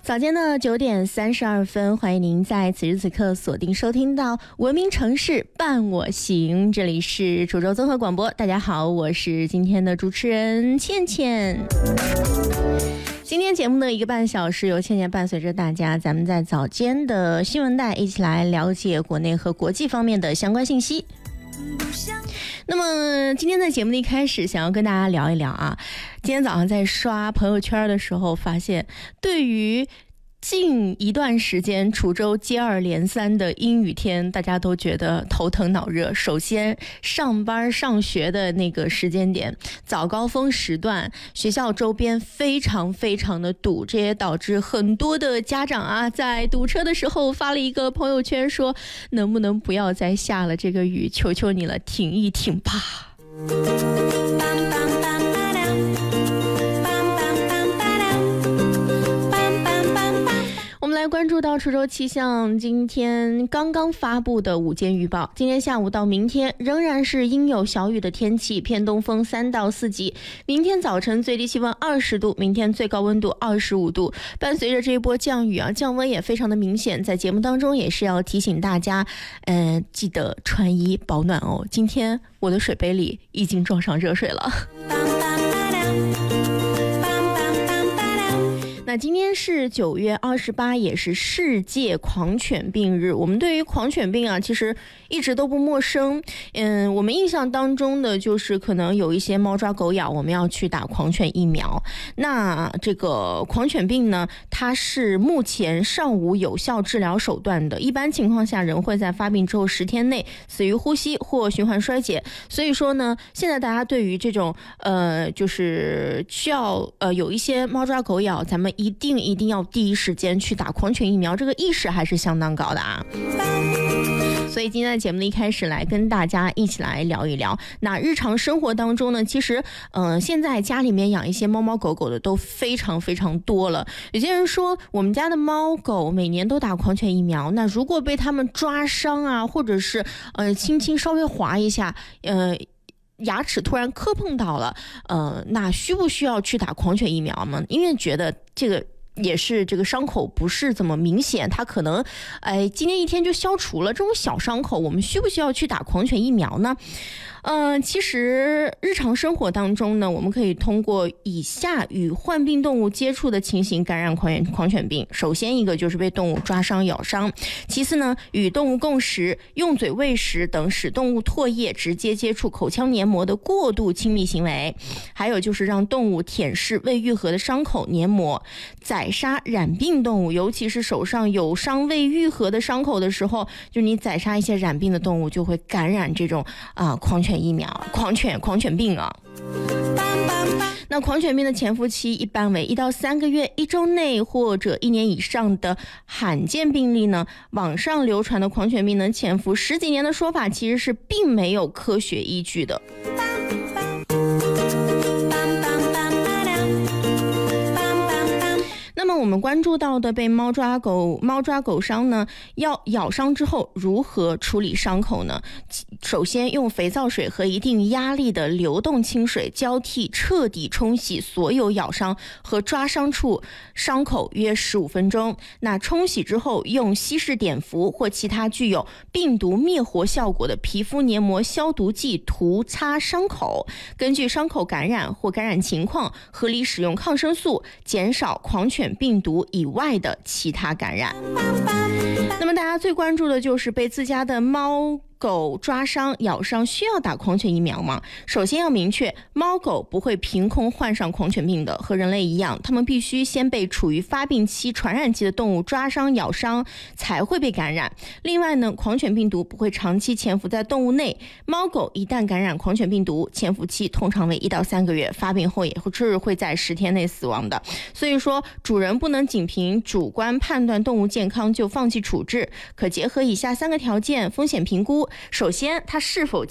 早间的9点32分，欢迎您在此时此刻锁定收听到文明城市伴我行，这里是滁州综合广播。大家好，我是今天的主持人倩倩。今天节目的1个半小时，由倩倩伴随着大家，咱们在早间的新闻带一起来了解国内和国际方面的相关信息。那么今天在节目的一开始，想要跟大家聊一聊啊，今天早上在刷朋友圈的时候，发现对于近一段时间滁州接二连三的阴雨天，大家都觉得头疼脑热。首先上班上学的那个时间点，早高峰时段，学校周边非常的堵，这也导致很多的家长啊，在堵车的时候发了一个朋友圈说，能不能不要再下了这个雨，求求你了，挺一挺吧。来关注到滁州气象今天刚刚发布的午间预报，今天下午到明天仍然是阴有小雨的天气，偏东风3到4级。明天早晨最低气温20度，明天最高温度25度。伴随着这一波降雨啊，降温也非常的明显。在节目当中也是要提醒大家，记得穿衣保暖哦。今天我的水杯里已经装上热水了。那今天是9月28，也是世界狂犬病日。我们对于狂犬病啊，其实一直都不陌生。我们印象当中的就是可能有一些猫抓狗咬，我们要去打狂犬疫苗。那这个狂犬病呢，它是目前尚无有效治疗手段的。一般情况下，人会在发病之后10天内死于呼吸或循环衰竭。所以说呢，现在大家对于这种就是需要有一些猫抓狗咬，咱们一定要第一时间去打狂犬疫苗，这个意识还是相当高的啊。所以今天的节目的一开始来跟大家一起来聊一聊，那日常生活当中呢，其实现在家里面养一些猫猫狗狗的都非常多了。有些人说我们家的猫狗每年都打狂犬疫苗，那如果被他们抓伤啊，或者是轻轻稍微划一下牙齿突然磕碰到了，那需不需要去打狂犬疫苗呢？因为觉得这个也是这个伤口不是这么明显，它可能今天一天就消除了，这种小伤口我们需不需要去打狂犬疫苗呢？其实日常生活当中呢，我们可以通过以下与患病动物接触的情形感染狂犬病。首先一个就是被动物抓伤咬伤，其次呢，与动物共食、用嘴喂食等使动物唾液直接接触口腔黏膜的过度亲密行为，还有就是让动物舔舐未愈合的伤口黏膜。宰杀染病动物，尤其是手上有伤未愈合的伤口的时候，就你宰杀一些染病的动物，就会感染这种狂犬疫苗、狂犬病啊。那狂犬病的潜伏期一般为1到3个月，1周内或者1年以上的罕见病例呢，网上流传的狂犬病能潜伏10几年的说法，其实是并没有科学依据的。那么我们关注到的被猫抓狗伤呢，要咬伤之后如何处理伤口呢？首先用肥皂水和一定压力的流动清水交替彻底冲洗所有咬伤和抓伤处伤口约15分钟。那冲洗之后，用稀释碘伏或其他具有病毒灭活效果的皮肤黏膜消毒剂涂擦伤口，根据伤口感染或感染情况，合理使用抗生素，减少狂犬病毒以外的其他感染。那么大家最关注的就是被自家的猫狗抓伤咬伤需要打狂犬疫苗吗？首先要明确，猫狗不会凭空患上狂犬病的，和人类一样，它们必须先被处于发病期传染期的动物抓伤咬伤才会被感染。另外呢，狂犬病毒不会长期潜伏在动物内，猫狗一旦感染狂犬病毒，潜伏期通常为1到3个月，发病后也是会在10天内死亡的。所以说主人不能仅凭主观判断动物健康就放弃处置，可结合以下3个条件风险评估。首先，它是否